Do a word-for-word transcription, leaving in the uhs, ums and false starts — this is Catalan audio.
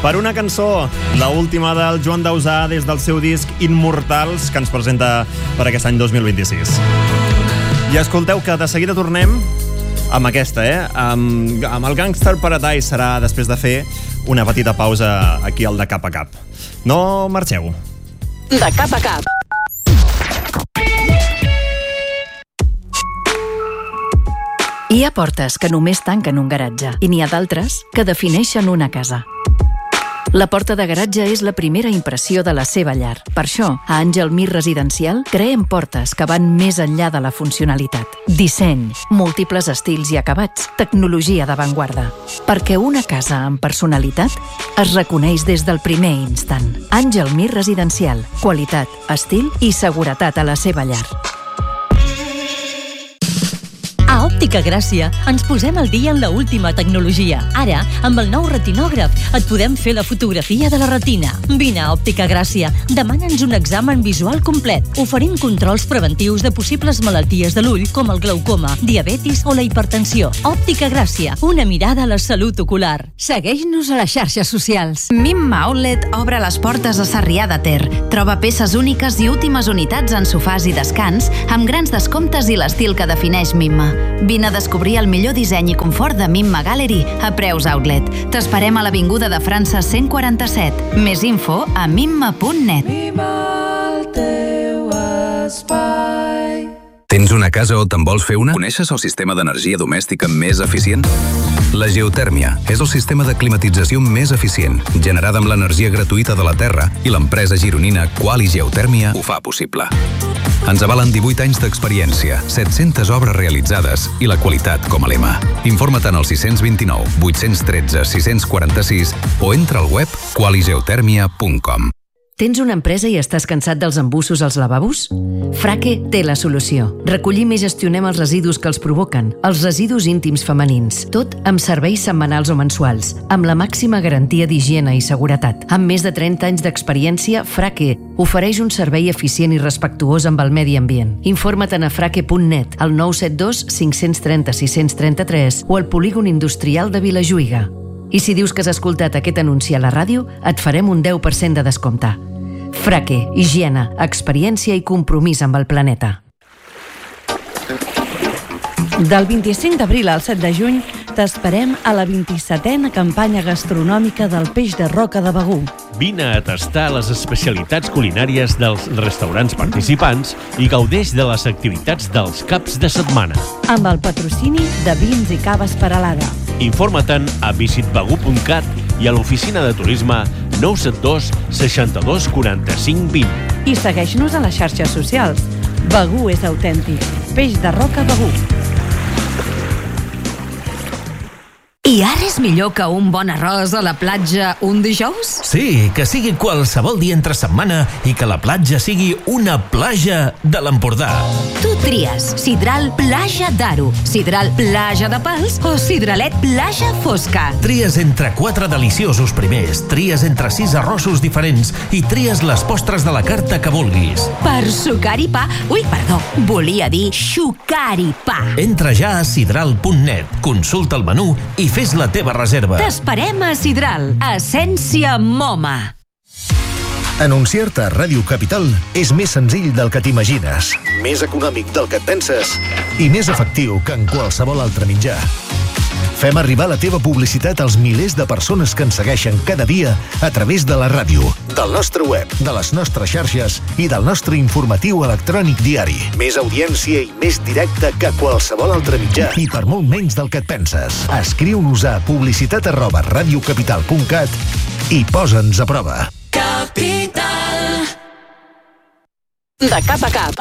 per una cançó, l'última del Joan Dausà des del seu disc Immortals, que ens presenta per aquest any dos mil vint-i-sis. I escolteu que de seguida tornem amb aquesta, eh? Amb, amb el Gangster Paradise serà després de fer una petita pausa aquí al De Cap a Cap. No marxeu. De Cap a Cap. Hi ha portes que només tanquen un garatge i n'hi ha d'altres que defineixen una casa. La porta de garatge és la primera impressió de la seva llar. Per això, a Àngel Mir Residencial creem portes que van més enllà de la funcionalitat. Disseny, múltiples estils i acabats, tecnologia d'avantguarda. Perquè una casa amb personalitat es reconeix des del primer instant. Àngel Mir Residencial. Qualitat, estil i seguretat a la seva llar. A Òptica Gràcia ens posem al dia en la última tecnologia. Ara, amb el nou retinògraf, et podem fer la fotografia de la retina. Vine a Òptica Gràcia, demana'ns un examen visual complet. Oferim controls preventius de possibles malalties de l'ull, com el glaucoma, diabetis o la hipertensió. Òptica Gràcia, una mirada a la salut ocular. Segueix-nos a les xarxes socials. Mimma Outlet obre les portes a Sarrià de Ter. Troba peces úniques i últimes unitats en sofàs i descans, amb grans descomptes i l'estil que defineix Mimma. Vine a descobrir el millor disseny i confort de Mimma Gallery a preus outlet. T'esperem a l'Avinguda de França cent quaranta-set. Més info a mimma punt net. Tens una casa o te'n vols fer una? Coneixes el sistema d'energia domèstica més eficient? La geotèrmia és el sistema de climatització més eficient, generada amb l'energia gratuïta de la Terra, i l'empresa gironina Quali Geotèrmia ho fa possible. Ens avalen divuit anys d'experiència, set-centes obres realitzades i la qualitat com a lema. Informa't en el sis dos nou, vuit un tres, sis quatre sis o entra al web quali geotèrmia punt com. Tens una empresa i estàs cansat dels embussos als lavabos? Frake té la solució. Recollim i gestionem els residus que els provoquen, els residus íntims femenins, tot amb serveis setmanals o mensuals, amb la màxima garantia d'higiene i seguretat. Amb més de trenta anys d'experiència, Frake ofereix un servei eficient i respectuós amb el medi ambient. Informa't a frake punt net, al nou set dos, cinc tres zero, sis tres tres o al polígon industrial de Vilajuïga. I si dius que has escoltat aquest anunci a la ràdio, et farem un deu per cent de descompte. Frake, higiene, experiència i compromís amb el planeta. Del vint-i-cinc d'abril al set de juny t'esperem a la vint-i-setena campanya gastronòmica del peix de roca de Begur. Vine a tastar les especialitats culinàries dels restaurants participants i gaudeix de les activitats dels caps de setmana. Amb el patrocini de Vins i Caves Peralada. Informa't-en a visit begur punt cat i a l'oficina de turisme nou set dos, seixanta-dos, quaranta-cinc, vint. I segueix-nos a les xarxes socials. Begur és autèntic. Peix de roca Begur. I ara és millor que un bon arròs a la platja un dijous? Sí, que sigui qualsevol dia entre setmana i que la platja sigui una plaja de l'Empordà. Tu tries sidral Plaja d'Aro, sidral Plaja de Pals o sidralet Plaja Fosca. Tries entre quatre deliciosos primers, tries entre sis arrossos diferents i tries les postres de la carta que vulguis. Per sucar i pa... Ui, perdó, volia dir xucar i pa. Entra ja a sidral punt net, consulta el menú i fes la teva reserva. T'esperem a Sidral, Essència Moma. Anunciar-te a Ràdio Capital és més senzill del que t'imagines, més econòmic del que et penses i més efectiu que en qualsevol altre mitjà. Fem arribar la teva publicitat als milers de persones que ens segueixen cada dia a través de la ràdio, del nostre web, de les nostres xarxes i del nostre informatiu electrònic diari. Més audiència i més directe que qualsevol altre mitjà i per molt menys del que et penses. Escriu-nos a publicitat arroba radiocapital punt cat i posa'ns a prova. Capital. De cap a cap.